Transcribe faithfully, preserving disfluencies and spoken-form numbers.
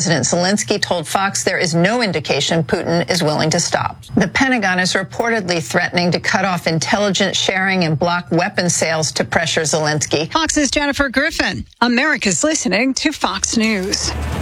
President Zelensky told Fox there is no indication Putin is willing to stop. The Pentagon is reportedly threatening to cut off intelligence sharing and block weapon sales to pressure Zelensky. Fox's Jennifer Griffin. America's listening to Fox News.